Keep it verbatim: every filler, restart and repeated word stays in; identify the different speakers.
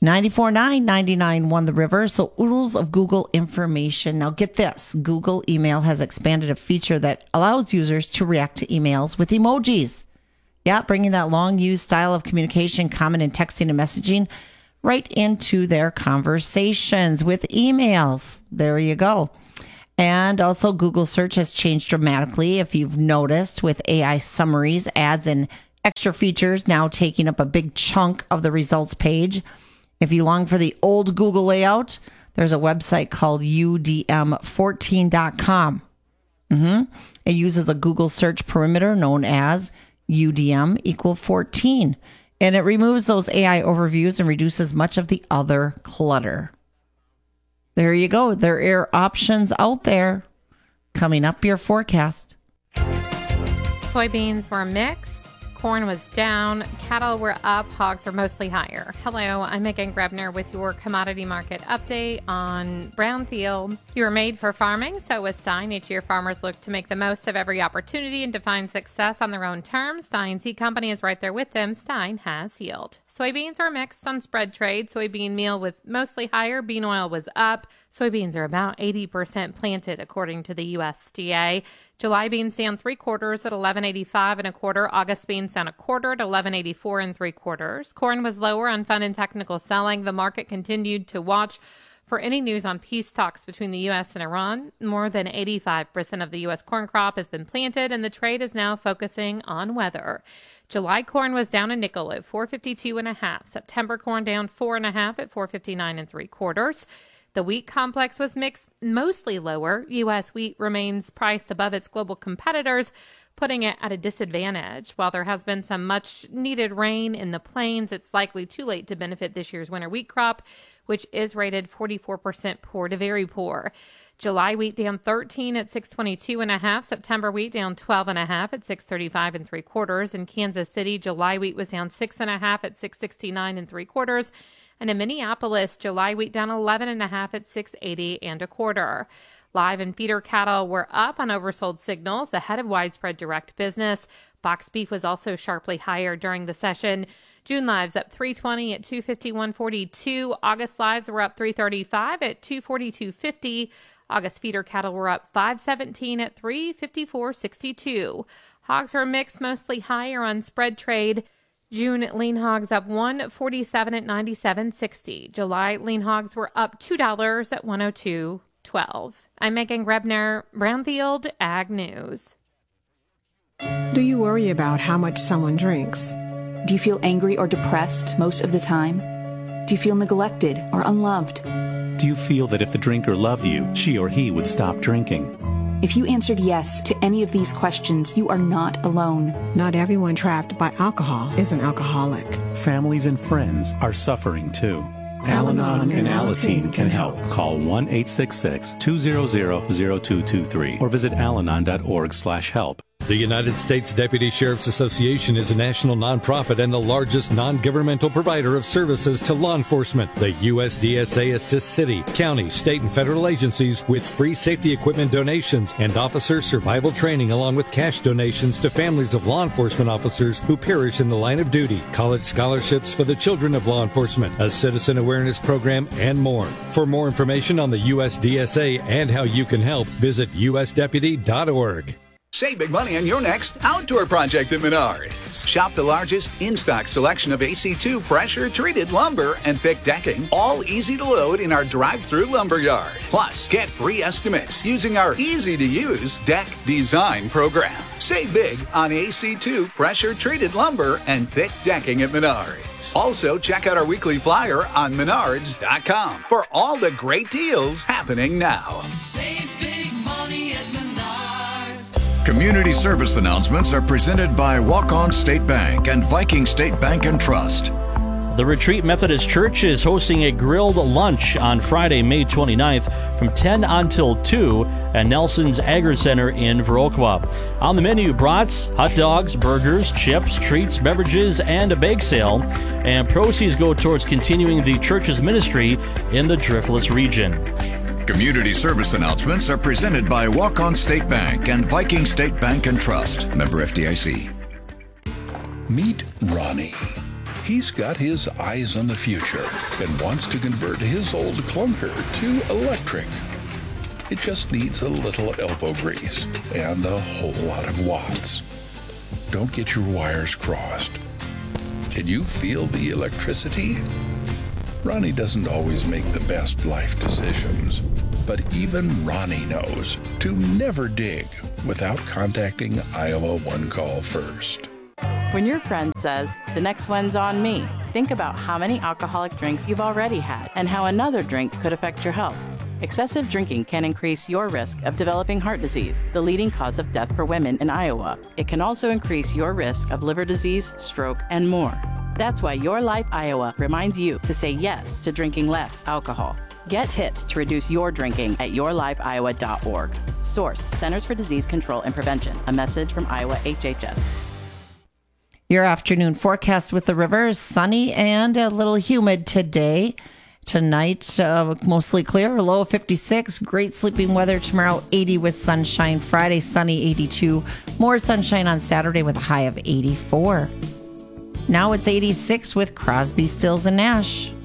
Speaker 1: ninety-four point nine, ninety-nine point one The River. So oodles of Google information. Now get this. Google Email has expanded a feature that allows users to react to emails with emojis. Yeah, bringing that long-used style of communication common in texting and messaging right into their conversations with emails. There you go. And also Google search has changed dramatically. If you've noticed, with A I summaries, ads, and extra features now taking up a big chunk of the results page. If you long for the old Google layout, there's a website called U D M fourteen dot com. Mm-hmm. It uses a Google search perimeter known as U D M equal fourteen. And it removes those A I overviews and reduces much of the other clutter. There you go. There are options out there. Coming up, your forecast.
Speaker 2: Soybeans were mixed. Corn was down. Cattle were up. Hogs were mostly higher. Hello, I'm Megan Grebner with your commodity market update on Brownfield. You were made for farming, so was Stein. Each year, farmers look to make the most of every opportunity and define success on their own terms. Stein Seed Company is right there with them. Stein has yield. Soybeans are mixed on spread trade. Soybean meal was mostly higher. Bean oil was up. Soybeans are about eighty percent planted, according to the U S D A. July beans down three quarters at eleven eighty-five and a quarter. August beans down a quarter at eleven eighty-four and three quarters. Corn was lower on fund and technical selling. The market continued to watch for any news on peace talks between the U S and Iran. More than eighty-five percent of the U S corn crop has been planted, and the trade is now focusing on weather. July corn was down a nickel at four fifty-two and a half. September corn down four and a half at four fifty-nine and three quarters. The wheat complex was mixed, mostly lower. U S wheat remains priced above its global competitors, putting it at a disadvantage. While there has been some much-needed rain in the plains, it's likely too late to benefit this year's winter wheat crop, which is rated forty-four percent poor to very poor. July wheat down thirteen at six twenty-two and a half. September wheat down twelve and a half at six thirty-five and three quarters. In Kansas City, July wheat was down six and a half at six sixty-nine and three quarters. And in Minneapolis, July wheat down eleven and a half at six eighty and a quarter. Live and feeder cattle were up on oversold signals ahead of widespread direct business. Box beef was also sharply higher during the session. June lives up three twenty at two fifty-one forty-two. August lives were up three thirty-five at two forty-two fifty. August feeder cattle were up five seventeen at three fifty-four sixty-two. Hogs were mixed, mostly higher on spread trade. June lean hogs up one forty-seven at ninety-seven sixty. July lean hogs were up two dollars at one oh two twelve. I'm Megan Grebner, Brownfield Ag News.
Speaker 3: Do you worry about how much someone drinks?
Speaker 4: Do you feel angry or depressed most of the time? Do you feel neglected or unloved?
Speaker 5: Do you feel that if the drinker loved you, she or he would stop drinking?
Speaker 4: If you answered yes to any of these questions, you are not alone.
Speaker 3: Not everyone trapped by alcohol is an alcoholic.
Speaker 5: Families and friends are suffering too. Al-Anon and Alateen can help. Call one eight six six, two hundred, zero two two three or visit alanon dot org slash help.
Speaker 6: The United States Deputy Sheriff's Association is a national nonprofit and the largest non-governmental provider of services to law enforcement. The U S D S A assists city, county, state, and federal agencies with free safety equipment donations and officer survival training, along with cash donations to families of law enforcement officers who perish in the line of duty, college scholarships for the children of law enforcement, a citizen awareness program, and more. For more information on the U S D S A and how you can help, visit U S deputy dot org.
Speaker 7: Save big money on your next outdoor project at Menards. Shop the largest in-stock selection of A C two pressure-treated lumber and thick decking, all easy to load in our drive-through lumber yard. Plus, get free estimates using our easy-to-use deck design program. Save big on A C two pressure-treated lumber and thick decking at Menards. Also, check out our weekly flyer on menards dot com for all the great deals happening now.
Speaker 8: Save big money at Menards.
Speaker 9: Community service announcements are presented by Walk-On State Bank and Viking State Bank and Trust.
Speaker 10: The Retreat Methodist Church is hosting a grilled lunch on Friday, May twenty-ninth from ten until two at Nelson's Agri Center in Viroqua. On the menu, brats, hot dogs, burgers, chips, treats, beverages, and a bake sale. And proceeds go towards continuing the church's ministry in the Driftless region.
Speaker 9: Community service announcements are presented by Walk-On State Bank and Viking State Bank and Trust. Member F D I C.
Speaker 11: Meet Ronnie. He's got his eyes on the future and wants to convert his old clunker to electric. It just needs a little elbow grease and a whole lot of watts. Don't get your wires crossed. Can you feel the electricity? Ronnie doesn't always make the best life decisions, but even Ronnie knows to never dig without contacting Iowa One Call first.
Speaker 12: When your friend says, the next one's on me, think about how many alcoholic drinks you've already had and how another drink could affect your health. Excessive drinking can increase your risk of developing heart disease, the leading cause of death for women in Iowa. It can also increase your risk of liver disease, stroke, and more. That's why Your Life Iowa reminds you to say yes to drinking less alcohol. Get tips to reduce your drinking at your life iowa dot org. Source, Centers for Disease Control and Prevention. A message from Iowa H H S.
Speaker 1: Your afternoon forecast with the river is sunny and a little humid today. Tonight, uh, mostly clear, a low of fifty-six. Great sleeping weather tomorrow, eighty with sunshine. Friday, sunny, eighty-two. More sunshine on Saturday with a high of eighty-four. Now it's eighty-six with Crosby, Stills, and Nash.